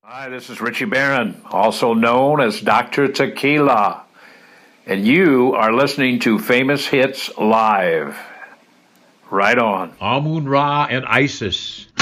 Hi, this is Richie Barron, also known as Dr. Tequila, and you are listening to Famous Hits Live. Right on. Amun Ra and Isis.